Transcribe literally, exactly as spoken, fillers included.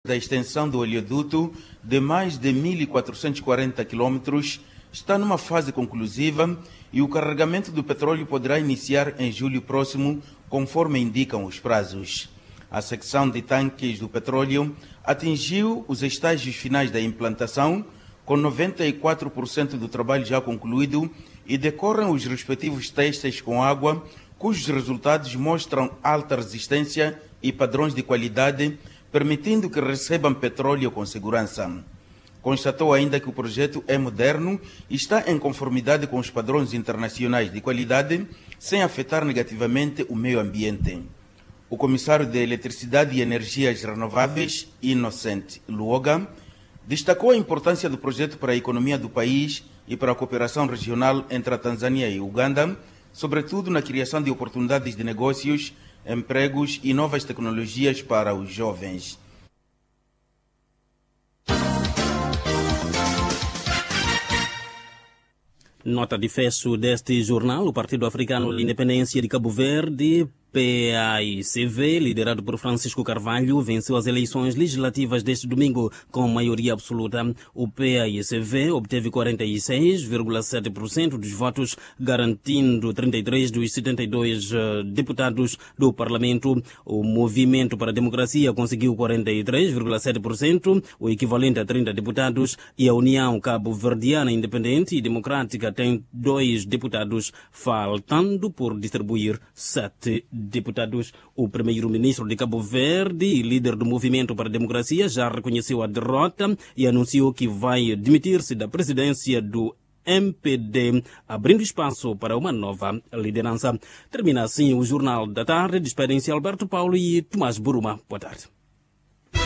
da extensão do oleoduto de mais de mil quatrocentos e quarenta quilômetros está numa fase conclusiva e o carregamento do petróleo poderá iniciar em julho próximo, conforme indicam os prazos. A secção de tanques do petróleo atingiu os estágios finais da implantação, com noventa e quatro por cento do trabalho já concluído, e decorrem os respectivos testes com água, cujos resultados mostram alta resistência e padrões de qualidade, permitindo que recebam petróleo com segurança. Constatou ainda que o projeto é moderno e está em conformidade com os padrões internacionais de qualidade, sem afetar negativamente o meio ambiente. O comissário de Eletricidade e Energias Renováveis, Inocente Luoga, destacou a importância do projeto para a economia do país e para a cooperação regional entre a Tanzânia e Uganda, sobretudo na criação de oportunidades de negócios, empregos e novas tecnologias para os jovens. Nota de fecho deste jornal: o Partido Africano de Independência de Cabo Verde, P A I C V, liderado por Francisco Carvalho, venceu as eleições legislativas deste domingo com maioria absoluta. O P A I C V obteve quarenta e seis vírgula sete por cento dos votos, garantindo trinta e três dos setenta e dois uh, deputados do Parlamento. O Movimento para a Democracia conseguiu quarenta e três vírgula sete por cento, o equivalente a trinta deputados, e a União Cabo-Verdiana Independente e Democrática tem dois deputados, faltando por distribuir sete deputados. O primeiro-ministro de Cabo Verde e líder do Movimento para a Democracia já reconheceu a derrota e anunciou que vai demitir-se da presidência do M P D, abrindo espaço para uma nova liderança. Termina assim o Jornal da Tarde. Despedem-se Alberto Paulo e Tomás Buruma. Boa tarde.